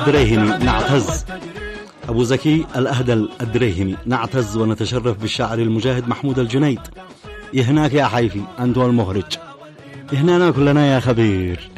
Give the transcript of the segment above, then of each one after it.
الدريهمي نعتز. أبو زكي الأهدل الدريهمي نعتز ونتشرف بالشاعر المجاهد محمود الجنيد. يهناك يا حيفي أنت والمهرج، يهنانا كلنا يا خبير.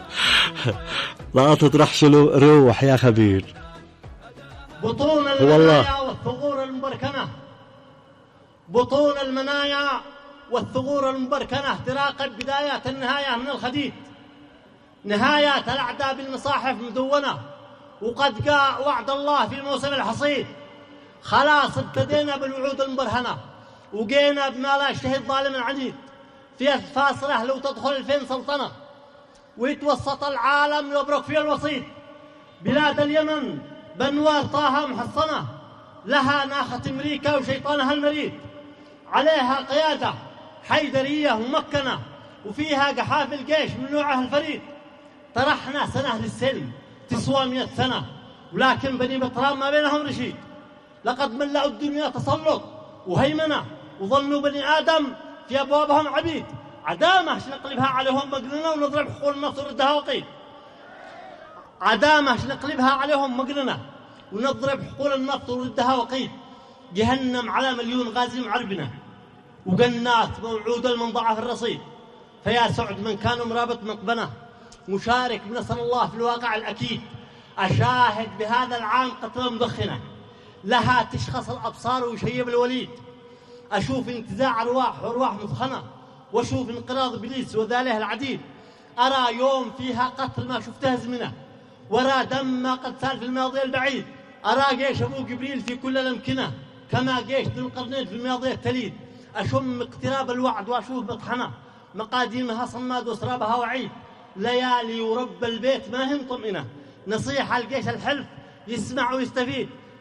لا تطرحش روح يا خبير. بطون المنايا والثغور المبركنة، بطون المنايا والثغور المبركنة تراقب بدايات النهاية من الخديد، نهايات الأعداء بالمصاحف مدونة، وقد جاء وعد الله في موسم الحصيد. خلاص ابتدينا بالوعود المبرهنة، وجينا بما لا يشتهي الظالم العنيد. في الفاصلة لو تدخل 2000 سلطنة ويتوسط العالم يبرك في الوسيط. بلاد اليمن بنوار طه محصنة، لها ناخة أمريكا وشيطانها المريد، عليها قيادة حيدرية ممكنة، وفيها قحاف الجيش من نوعه الفريد. طرحنا سنة للسلم تسوى 100 سنة، ولكن بني بطرام ما بينهم رشيد. لقد ملأوا الدنيا تسلط وهيمنة، وظنوا بني آدم في أبوابهم عبيد. عدامة نقلبها عليهم مقلنة ونضرب حقول النفط وردها وقيد. عدامة نقلبها عليهم مقلنة ونضرب حقول النفط وردها وقيد. جهنم على مليون غازي معربنة، وقنات موعودة المنضعف الرصيد. فيا سعد من كانوا مرابط مقبنة، مشارك بنصر الله في الواقع الأكيد. أشاهد بهذا العام قتلة مدخنة، لها تشخص الأبصار ويشيب الوليد. أشوف انتزاع أرواح وأرواح مثخنة، وأشوف انقراض إبليس وذاله العديد. أرى يوم فيها قتل ما شفته زمنه، ورا دم ما قد سال في الماضي البعيد. أرى جيش أبو جبريل في كل الأمكنة، كما جيش ذو القرنين في الماضي التليد. أشم اقتراب الوعد وأشوف مطحنة، مقاديمها صماد وسرابها وعيد. ليالي ورب البيت ما هي مطمئنة، نصيحة الجيش الحلف يسمع ويستفيد.